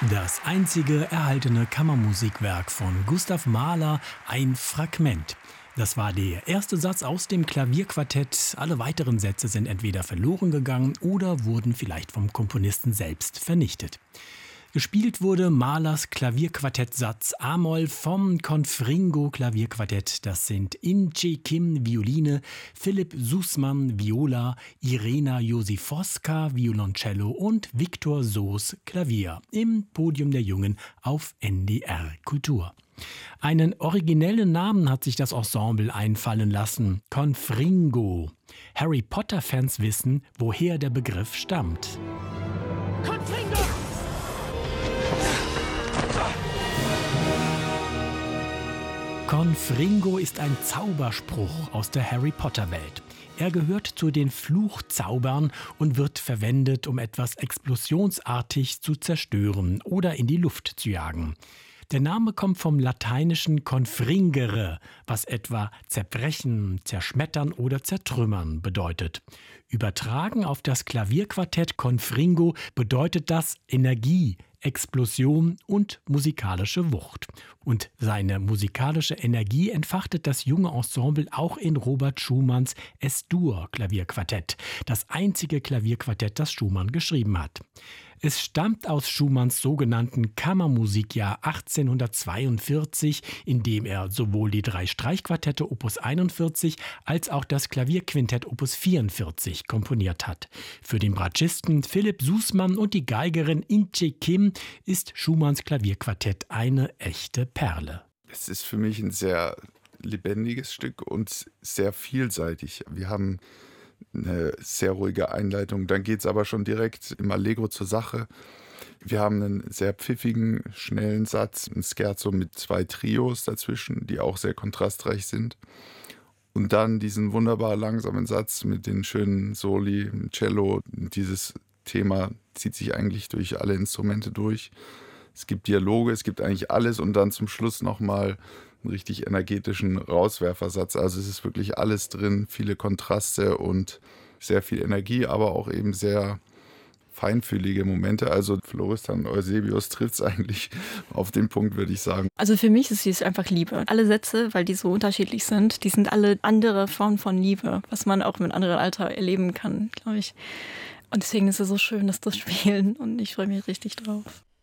Das einzige erhaltene Kammermusikwerk von Gustav Mahler, ein Fragment. Das war der erste Satz aus dem Klavierquartett. Alle weiteren Sätze sind entweder verloren gegangen oder wurden vielleicht vom Komponisten selbst vernichtet. Gespielt wurde Mahlers Klavierquartettsatz A-Moll vom Confringo Klavierquartett. Das sind In-che Kim Violine, Philipp Sussmann Viola, Irena Josifoska Violoncello und Viktor Soos Klavier im Podium der Jungen auf NDR Kultur. Einen originellen Namen hat sich das Ensemble einfallen lassen: Confringo. Harry Potter-Fans wissen, woher der Begriff stammt. Confringo! Confringo ist ein Zauberspruch aus der Harry-Potter-Welt. Er gehört zu den Fluchzaubern und wird verwendet, um etwas explosionsartig zu zerstören oder in die Luft zu jagen. Der Name kommt vom lateinischen confringere, was etwa zerbrechen, zerschmettern oder zertrümmern bedeutet. Übertragen auf das Klavierquartett Confringo bedeutet das Energie, Explosion und musikalische Wucht. Und seine musikalische Energie entfachtet das junge Ensemble auch in Robert Schumanns Es-Dur-Klavierquartett, das einzige Klavierquartett, das Schumann geschrieben hat. Es stammt aus Schumanns sogenannten Kammermusikjahr 1842, in dem er sowohl die 3 Streichquartette Opus 41 als auch das Klavierquintett Opus 44 komponiert hat. Für den Bratschisten Philipp Sussmann und die Geigerin In-che Kim ist Schumanns Klavierquartett eine echte Perle. Es ist für mich ein sehr lebendiges Stück und sehr vielseitig. Wir haben eine sehr ruhige Einleitung, dann geht es aber schon direkt im Allegro zur Sache. Wir haben einen sehr pfiffigen, schnellen Satz, ein Scherzo mit 2 Trios dazwischen, die auch sehr kontrastreich sind. Und dann diesen wunderbar langsamen Satz mit den schönen Soli, Cello. Dieses Thema zieht sich eigentlich durch alle Instrumente durch. Es gibt Dialoge, es gibt eigentlich alles und dann zum Schluss nochmal einen richtig energetischen Rauswerfersatz. Also es ist wirklich alles drin, viele Kontraste und sehr viel Energie, aber auch eben sehr feinfühlige Momente. Also Florestan Eusebius trifft es eigentlich auf den Punkt, würde ich sagen. Also für mich ist es einfach Liebe. Alle Sätze, weil die so unterschiedlich sind, die sind alle andere Formen von Liebe, was man auch mit anderen Alter erleben kann, glaube ich. Und deswegen ist es so schön, das zu spielen und ich freue mich richtig drauf.